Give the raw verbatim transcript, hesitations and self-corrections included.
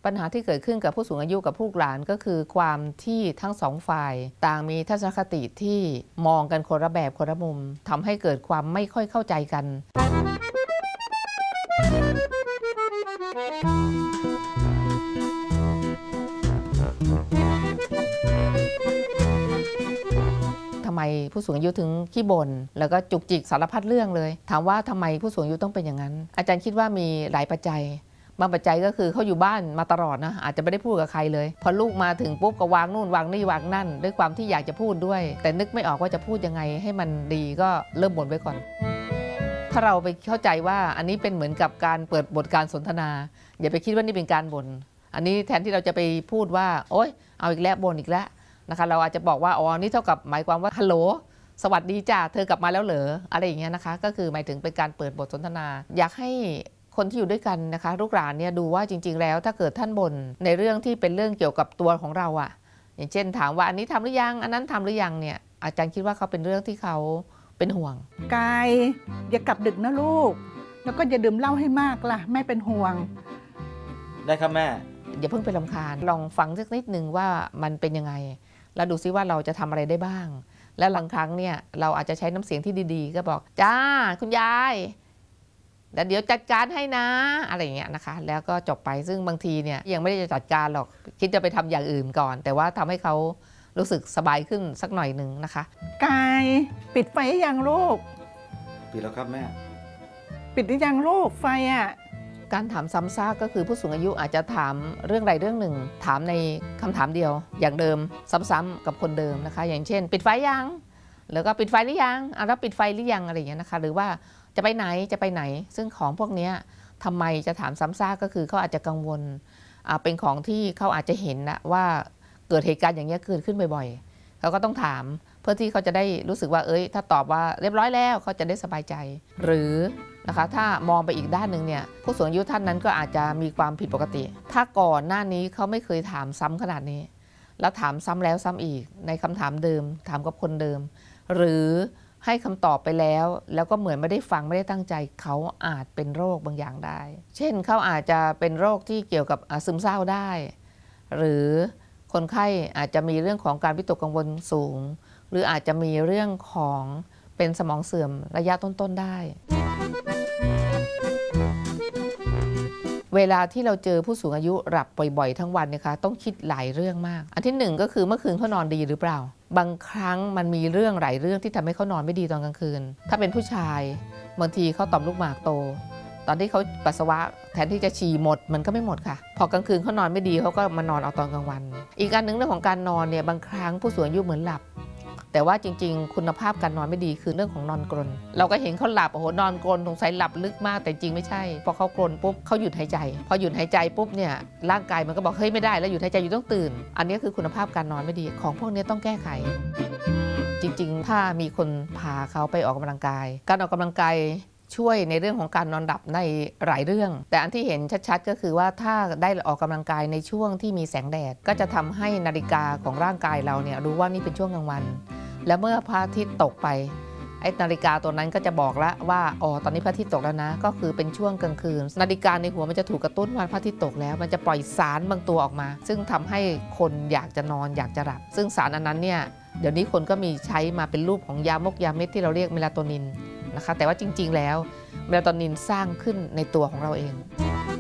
ปัญหาที่เกิดขึ้นกับผู้สูงอายุกับผู้หลานก็คือความที่ทั้งสองฝ่ายต่างมีทัศนคติที่มองกันคนละแบบคนละมุมทำให้เกิดความไม่ค่อยเข้าใจกันทำไมผู้สูงอายุถึงขี้บ่นแล้วก็จุกจิกสารพัดเรื่องเลยถามว่าทำไมผู้สูงอายุต้องเป็นอย่างนั้นอาจารย์คิดว่ามีหลายปัจจัยบางปัจจัยก็คือเขาอยู่บ้านมาตลอดนะอาจจะไม่ได้พูดกับใครเลยพอลูกมาถึงปุ๊บก็วางนู่นวางนี่วางนั่นด้วยความที่อยากจะพูดด้วยแต่นึกไม่ออกว่าจะพูดยังไงให้มันดีก็เริ่มบ่นไว้ก่อนถ้าเราไปเข้าใจว่าอันนี้เป็นเหมือนกับการเปิดบทการสนทนาอย่าไปคิดว่านี่เป็นการบ่นอันนี้แทนที่เราจะไปพูดว่าโอ๊ยเอาอีกแล้วบ่นอีกแล้วนะคะเราอาจจะบอกว่าอ๋อนี่เท่ากับหมายความว่าฮัลโหลสวัสดีจ้าเธอกลับมาแล้วเหรออะไรอย่างเงี้ยนะคะก็คือหมายถึงเป็นการเปิดบทสนทนาอยากให้คนที่อยู่ด้วยกันนะคะลูกหลานเนี่ยดูว่าจริงๆแล้วถ้าเกิดท่านบ่นในเรื่องที่เป็นเรื่องเกี่ยวกับตัวของเราอะอย่างเช่นถามว่าอันนี้ทำหรือยังอันนั้นทำหรือยังเนี่ยอาจารย์คิดว่าเขาเป็นเรื่องที่เขาเป็นห่วงกายอย่ากลับดึกนะลูกแล้วก็อย่าดื่มเหล้าให้มากล่ะแม่เป็นห่วงได้ครับแม่อย่าเพิ่งไปรำคาญลองฟังสักนิดนึงว่ามันเป็นยังไงแล้วดูซิว่าเราจะทำอะไรได้บ้างและบางครั้งเนี่ยเราอาจจะใช้น้ำเสียงที่ดีๆก็บอกจ้าคุณยายเดี๋ยวจัดการให้นะอะไรอย่างเงี้ยนะคะแล้วก็จบไปซึ่งบางทีเนี่ยยังไม่ได้จะจัดการหรอกคิดจะไปทำอย่างอื่นก่อนแต่ว่าทำให้เขารู้สึกสบายขึ้นสักหน่อยหนึ่งนะคะกายปิดไฟยังลูกปิดแล้วครับแม่ปิดหรือยังลูกไฟอ่ะการถามซ้ำซากก็คือผู้สูงอายุอาจจะถามเรื่องใดเรื่องหนึ่งถามในคำถามเดียวอย่างเดิมซ้ำๆกับคนเดิมนะคะอย่างเช่นปิดไฟยังแล้วก็ปิดไฟหรือยังอ่ะแล้วปิดไฟหรือยังอะไรอย่างเงี้ยนะคะหรือว่าจะไปไหนจะไปไหนซึ่งของพวกนี้ทำไมจะถามซ้ำซากก็คือเขาอาจจะกังวลเป็นของที่เขาอาจจะเห็นนะว่าเกิดเหตุการณ์อย่างนี้เกิดขึ้นบ่อยๆเขาก็ต้องถามเพื่อที่เขาจะได้รู้สึกว่าเอ้ยถ้าตอบว่าเรียบร้อยแล้วเขาจะได้สบายใจหรือนะคะถ้ามองไปอีกด้านหนึ่งเนี่ยผู้สูงอายุท่านนั้นก็อาจจะมีความผิดปกติถ้าก่อนหน้านี้เขาไม่เคยถามซ้ำขนาดนี้แล้วถามซ้ำแล้วซ้ำอีกในคำถามเดิมถามกับคนเดิมหรือให้คำตอบไปแล้วแล้วก็เหมือนไม่ได้ฟังไม่ได้ตั้งใจเขาอาจเป็นโรคบางอย่างได้เช่นเขาอาจจะเป็นโรคที่เกี่ยวกับซึมเศร้าได้หรือคนไข้อาจจะมีเรื่องของการวิตกกังวลสูงหรืออาจจะมีเรื่องของเป็นสมองเสื่อมระยะต้นๆได้เวลาที่เราเจอผู้สูงอายุหลับบ่อยๆทั้งวันนะคะต้องคิดหลายเรื่องมากอันที่หนึ่งก็คือเมื่อคืนเขานอนดีหรือเปล่าบางครั้งมันมีเรื่องหลายเรื่องที่ทำให้เขานอนไม่ดีตอนกลางคืนถ้าเป็นผู้ชายบางทีเขาต่อมลูกหมากโตตอนที่เขาปัสสาวะแทนที่จะฉี่หมดมันก็ไม่หมดค่ะพอกลางคืนเขานอนไม่ดีเขาก็มานอนเอาตอนกลางวันอีกอันหนึ่งเรื่องของการนอนเนี่ยบางครั้งผู้สูงอายุเหมือนหลับแต่ว่าจริงๆคุณภาพการนอนไม่ดีคือเรื่องของนอนกรนเราก็เห็นเขาหลับโอ้โหนอนกรนสงสัยหลับลึกมากแต่จริงไม่ใช่พอเขากรนปุ๊บเขาหยุดหายใจพอหยุดหายใจปุ๊บเนี่ยร่างกายมันก็บอกเฮ้ยไม่ได้แล้วหยุดหายใจอยู่ต้องตื่นอันนี้คือคุณภาพการนอนไม่ดีของพวกนี้ต้องแก้ไขจริงๆถ้ามีคนพาเขาไปออกกำลังกายการออกกำลังกายช่วยในเรื่องของการนอนหลับในหลายเรื่องแต่อันที่เห็นชัดๆก็คือว่าถ้าได้ออกกำลังกายในช่วงที่มีแสงแดดก็จะทำให้นาฬิกาของร่างกายเราเนี่ยรู้ว่านี่เป็นช่วงกลางวันแล้วเมื่อพระอาทิตย์ตกไปไอ้นาฬิกาตัวนั้นก็จะบอกแล้วว่าอ๋อตอนนี้พระอาทิตย์ตกแล้วนะก็คือเป็นช่วงกลางคืนนาฬิกาในหัวมันจะถูกกระตุ้นว่าพระอาทิตย์ตกแล้วมันจะปล่อยสารบางตัวออกมาซึ่งทำให้คนอยากจะนอนอยากจะหลับซึ่งสารอันนั้นเนี่ยเดี๋ยวนี้คนก็มีใช้มาเป็นรูปของยามกยาเม็ดที่เราเรียกเมลาโทนินนะคะแต่ว่าจริงๆแล้วเมลาโทนินสร้างขึ้นในตัวของเราเอง